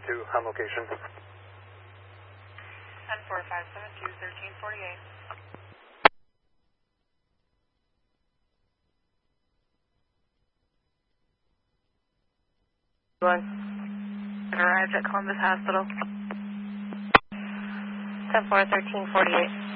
on location. 14572 1348. Arrived at Columbus Hospital. 10-4, 1348.